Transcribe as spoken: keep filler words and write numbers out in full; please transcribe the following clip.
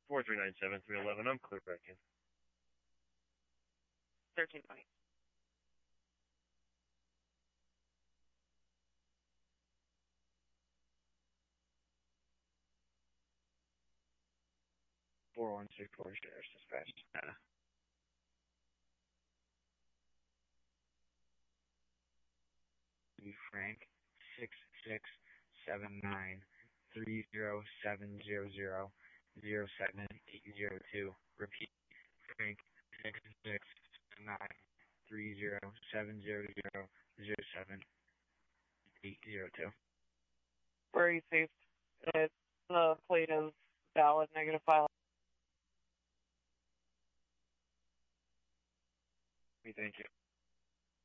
four three nine seven three eleven. I'm clear back in. thirteen twenty. four one two four Sheriff's Dispatch. Uh, Frank six six seven nine three zero seven zero zero zero seven eight zero two. Repeat. Frank six six seven nine three zero seven zero zero zero seven eight zero two. Where you saved it, the plate is valid negative file. Thank you.